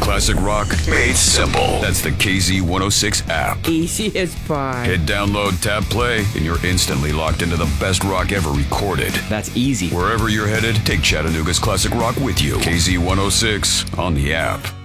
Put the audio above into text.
classic rock made simple. That's the KZ106 app. Easy as pie. Hit download, tap play, and you're instantly locked into the best rock ever recorded. That's easy. Wherever you're headed, take Chattanooga's classic rock with you. KZ106 on the app.